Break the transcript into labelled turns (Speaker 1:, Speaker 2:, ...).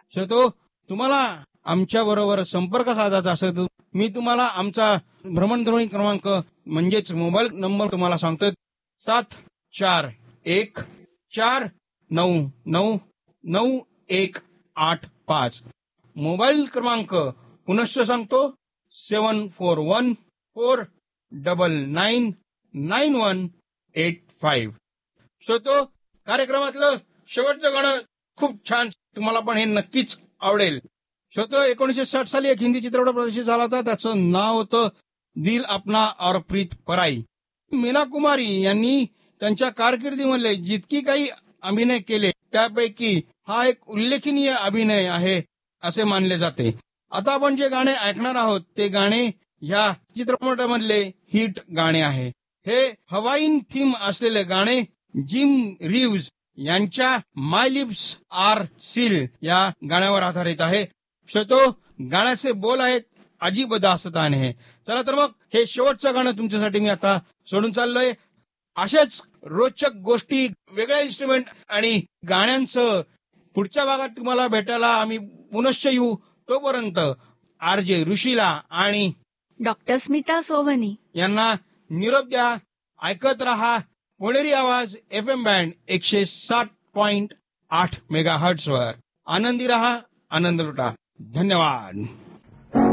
Speaker 1: श्रोतो, तुम्हाला आमच्या बरोबर संपर्क साधायचा असेल तर मी तुम्हाला आमचा भ्रमणध्वनी क्रमांक म्हणजेच मोबाईल नंबर तुम्हाला सांगतो. 74149999185. मोबाईल क्रमांक पुनश्च सांगतो. 7414999185. श्रोतो, कार्यक्रमातलं शेवटचं गाणं खूप छान, तुम्हाला पण हे नक्कीच आवडेल. श्रोतो, 1960 साली एक हिंदी चित्रपट प्रदर्शित झाला होता. त्याचं नाव होतं दिल अपना और प्रीत पराई. मीना कुमारी यांनी त्यांच्या कारकिर्दीमध्ये जितकी काही अभिनय केले त्यापैकी हा एक उल्लेखनीय अभिनय आहे असे मानले जाते. आता आपण जे गाणे ऐकणार आहोत ते गाणे ह्या चित्रपटामधले हिट गाणे आहे. हे हवाईन थीम असलेले गाणे जिम रिव्ह्ज यांच्या माय लिप्स आर सील या गाण्यावर आधारित आहे. श्रोतो, गाण्याचे बोल आहेत अजीब दास्तान है. चला तर मग हे शेवटचं गाणं तुमच्यासाठी मी आता सोडून चाललोय. अशाच रोचक गोष्टी, वेगळ्या इन्स्ट्रुमेंट आणि गाण्यांचं पुढच्या भागात तुम्हाला भेटायला आम्ही पुनश्च येऊ. तोपर्यंत RJ ऋषीला आणि
Speaker 2: डॉक्टर स्मिता सोवनी
Speaker 1: यांना निरोप द्या. ऐकत रहा पुणेरी आवाज FM बँड 107.8 मेगाहर्ट्झ वर. आनंदी रहा, आनंद लुटा. धन्यवाद.